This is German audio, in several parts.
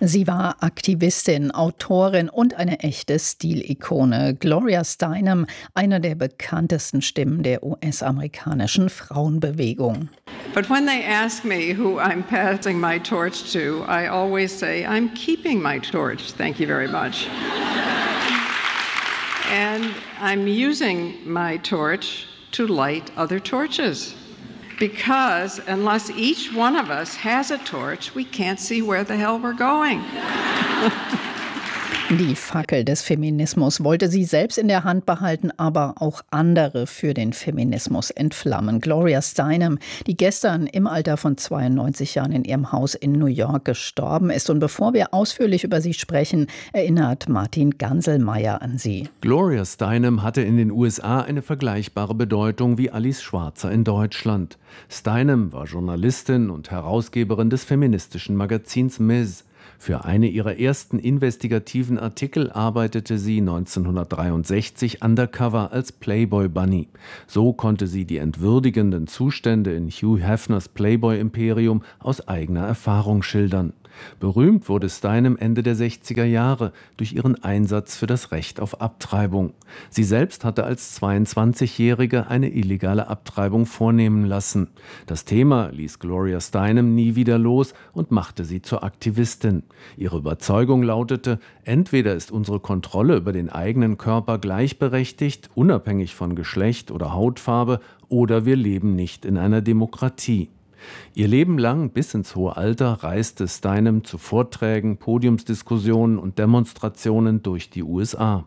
Sie war Aktivistin, Autorin und eine echte Stilikone. Gloria Steinem, eine der bekanntesten Stimmen der US-amerikanischen Frauenbewegung. But when they ask me who I'm passing my torch to, I always say, I'm keeping my torch. Thank you very much. And I'm using my torch to light other torches. Because unless each one of us has a torch, we can't see where the hell we're going. Die Fackel des Feminismus wollte sie selbst in der Hand behalten, aber auch andere für den Feminismus entflammen. Gloria Steinem, die gestern im Alter von 92 Jahren in ihrem Haus in New York gestorben ist. Und bevor wir ausführlich über sie sprechen, erinnert Martin Ganselmeier an sie. Gloria Steinem hatte in den USA eine vergleichbare Bedeutung wie Alice Schwarzer in Deutschland. Steinem war Journalistin und Herausgeberin des feministischen Magazins Ms. Für eine ihrer ersten investigativen Artikel arbeitete sie 1963 undercover als Playboy Bunny. So konnte sie die entwürdigenden Zustände in Hugh Hefners Playboy-Imperium aus eigener Erfahrung schildern. Berühmt wurde Steinem Ende der 60er Jahre durch ihren Einsatz für das Recht auf Abtreibung. Sie selbst hatte als 22-Jährige eine illegale Abtreibung vornehmen lassen. Das Thema ließ Gloria Steinem nie wieder los und machte sie zur Aktivistin. Ihre Überzeugung lautete: Entweder ist unsere Kontrolle über den eigenen Körper gleichberechtigt, unabhängig von Geschlecht oder Hautfarbe, oder wir leben nicht in einer Demokratie. Ihr Leben lang bis ins hohe Alter reiste Steinem zu Vorträgen, Podiumsdiskussionen und Demonstrationen durch die USA.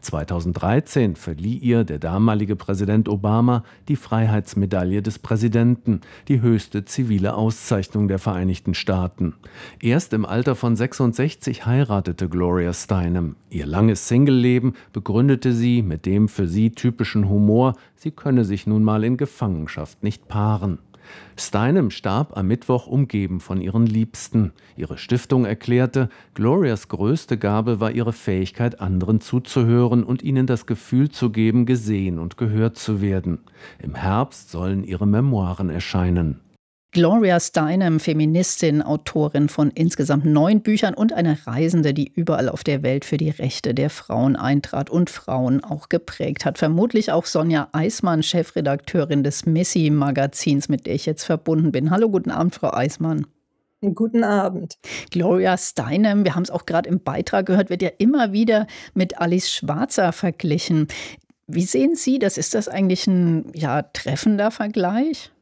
2013 verlieh ihr der damalige Präsident Obama die Freiheitsmedaille des Präsidenten, die höchste zivile Auszeichnung der Vereinigten Staaten. Erst im Alter von 66 heiratete Gloria Steinem. Ihr langes Singleleben begründete sie mit dem für sie typischen Humor, sie könne sich nun mal in Gefangenschaft nicht paaren. Steinem starb am Mittwoch umgeben von ihren Liebsten. Ihre Stiftung erklärte, Glorias größte Gabe war ihre Fähigkeit, anderen zuzuhören und ihnen das Gefühl zu geben, gesehen und gehört zu werden. Im Herbst sollen ihre Memoiren erscheinen. Gloria Steinem, Feministin, Autorin von insgesamt 9 Büchern und eine Reisende, die überall auf der Welt für die Rechte der Frauen eintrat und Frauen auch geprägt hat. Vermutlich auch Sonja Eismann, Chefredakteurin des Missy-Magazins, mit der ich jetzt verbunden bin. Hallo, guten Abend, Frau Eismann. Guten Abend. Gloria Steinem, wir haben es auch gerade im Beitrag gehört, wird ja immer wieder mit Alice Schwarzer verglichen. Wie sehen Sie das? Ist das eigentlich ein treffender Vergleich?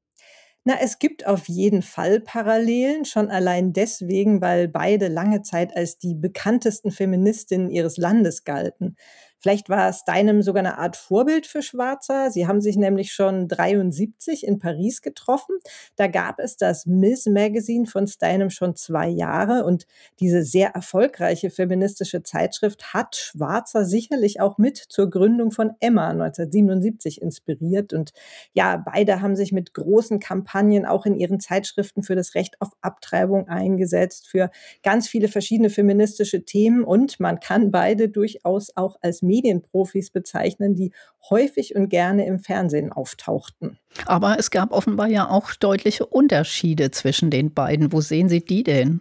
Na, es gibt auf jeden Fall Parallelen, schon allein deswegen, weil beide lange Zeit als die bekanntesten Feministinnen ihres Landes galten. Vielleicht war Steinem sogar eine Art Vorbild für Schwarzer. Sie haben sich nämlich schon 1973 in Paris getroffen. Da gab es das Ms. Magazine von Steinem schon 2 Jahre. Und diese sehr erfolgreiche feministische Zeitschrift hat Schwarzer sicherlich auch mit zur Gründung von Emma 1977 inspiriert. Und ja, beide haben sich mit großen Kampagnen auch in ihren Zeitschriften für das Recht auf Abtreibung eingesetzt, für ganz viele verschiedene feministische Themen. Und man kann beide durchaus auch als Medienprofis bezeichnen, die häufig und gerne im Fernsehen auftauchten. Aber es gab offenbar ja auch deutliche Unterschiede zwischen den beiden. Wo sehen Sie die denn?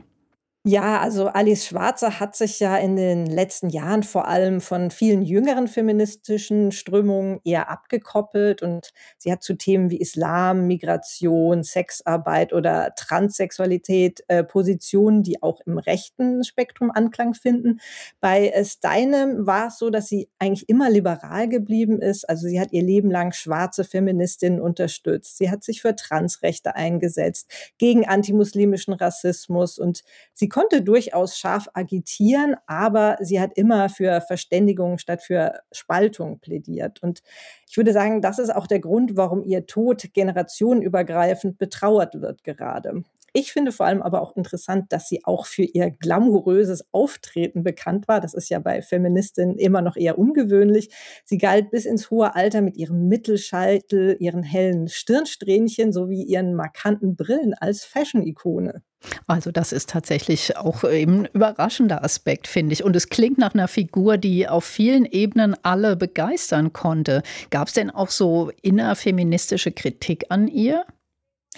Ja, also Alice Schwarzer hat sich ja in den letzten Jahren vor allem von vielen jüngeren feministischen Strömungen eher abgekoppelt und sie hat zu Themen wie Islam, Migration, Sexarbeit oder Transsexualität Positionen, die auch im rechten Spektrum Anklang finden. Bei Steinem war es so, dass sie eigentlich immer liberal geblieben ist. Also sie hat ihr Leben lang schwarze Feministinnen unterstützt. Sie hat sich für Transrechte eingesetzt, gegen antimuslimischen Rassismus und sie konnte durchaus scharf agitieren, aber sie hat immer für Verständigung statt für Spaltung plädiert. Und ich würde sagen, das ist auch der Grund, warum ihr Tod generationenübergreifend betrauert wird gerade. Ich finde vor allem aber auch interessant, dass sie auch für ihr glamouröses Auftreten bekannt war. Das ist ja bei Feministinnen immer noch eher ungewöhnlich. Sie galt bis ins hohe Alter mit ihrem Mittelscheitel, ihren hellen Stirnsträhnchen sowie ihren markanten Brillen als Fashion-Ikone. Also das ist tatsächlich auch eben ein überraschender Aspekt, finde ich. Und es klingt nach einer Figur, die auf vielen Ebenen alle begeistern konnte. Gab es denn auch so innerfeministische Kritik an ihr?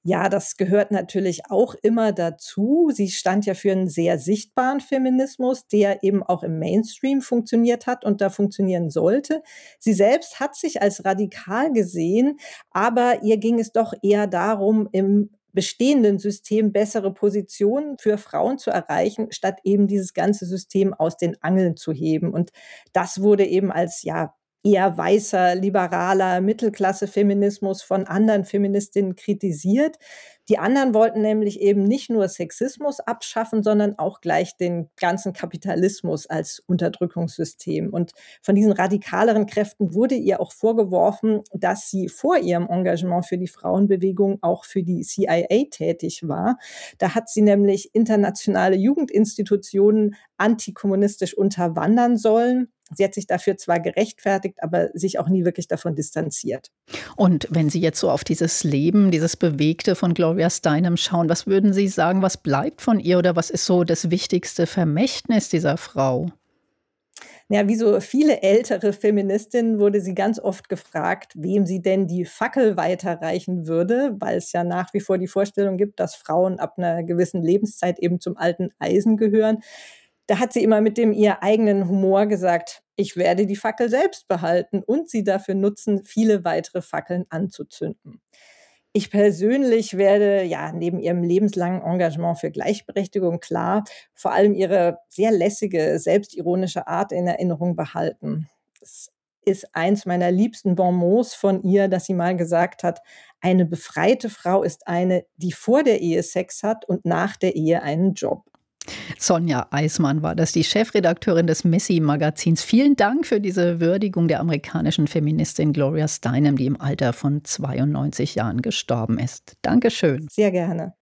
Ja, das gehört natürlich auch immer dazu. Sie stand ja für einen sehr sichtbaren Feminismus, der eben auch im Mainstream funktioniert hat und da funktionieren sollte. Sie selbst hat sich als radikal gesehen, aber ihr ging es doch eher darum, im bestehenden System bessere Positionen für Frauen zu erreichen, statt eben dieses ganze System aus den Angeln zu heben. Und das wurde eben als, ja, eher weißer, liberaler Mittelklasse-Feminismus von anderen Feministinnen kritisiert. Die anderen wollten nämlich eben nicht nur Sexismus abschaffen, sondern auch gleich den ganzen Kapitalismus als Unterdrückungssystem. Und von diesen radikaleren Kräften wurde ihr auch vorgeworfen, dass sie vor ihrem Engagement für die Frauenbewegung auch für die CIA tätig war. Da hat sie nämlich internationale Jugendinstitutionen antikommunistisch unterwandern sollen. Sie hat sich dafür zwar gerechtfertigt, aber sich auch nie wirklich davon distanziert. Und wenn Sie jetzt so auf dieses Leben, dieses Bewegte von Gloria Steinem schauen, was würden Sie sagen, was bleibt von ihr oder was ist so das wichtigste Vermächtnis dieser Frau? Ja, wie so viele ältere Feministinnen wurde sie ganz oft gefragt, wem sie denn die Fackel weiterreichen würde, weil es ja nach wie vor die Vorstellung gibt, dass Frauen ab einer gewissen Lebenszeit eben zum alten Eisen gehören. Da hat sie immer mit dem ihr eigenen Humor gesagt, ich werde die Fackel selbst behalten und sie dafür nutzen, viele weitere Fackeln anzuzünden. Ich persönlich werde ja neben ihrem lebenslangen Engagement für Gleichberechtigung klar vor allem ihre sehr lässige, selbstironische Art in Erinnerung behalten. Es ist eins meiner liebsten Bonmots von ihr, dass sie mal gesagt hat, eine befreite Frau ist eine, die vor der Ehe Sex hat und nach der Ehe einen Job. Sonja Eismann war das, die Chefredakteurin des Messi-Magazins. Vielen Dank für diese Würdigung der amerikanischen Feministin Gloria Steinem, die im Alter von 92 Jahren gestorben ist. Dankeschön. Sehr gerne.